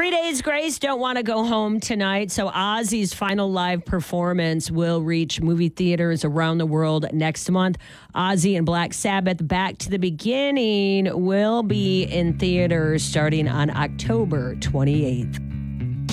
3 Days Grace don't want to go home tonight, so Ozzy's final live performance will reach movie theaters around the world next month. Ozzy and Black Sabbath Back to the Beginning will be in theaters starting on October 28th.